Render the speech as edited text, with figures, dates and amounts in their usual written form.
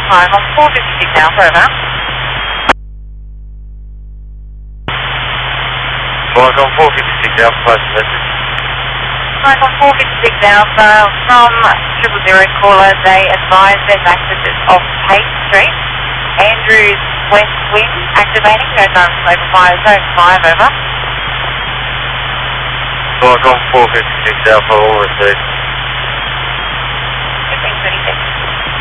time on 456 Alpha, over. Mike on 456 Alpha, pass the message. Mike on 456 Alpha from 000 caller, they advise their access is off Page Street. Andrews West Wind activating, no time to over fire zone 5, over. Mike on 456 Alpha, all received.